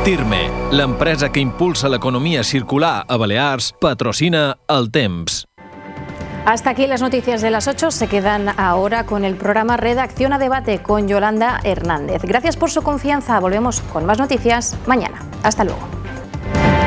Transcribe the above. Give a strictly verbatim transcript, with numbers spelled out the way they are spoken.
Tirme, l'empresa que impulsa l'economia circular a Balears, patrocina El Temps. Hasta aquí las noticias de las ocho. Se quedan ahora con el programa Redacción a Debate con Yolanda Hernández. Gracias por su confianza. Volvemos con más noticias mañana. Hasta luego.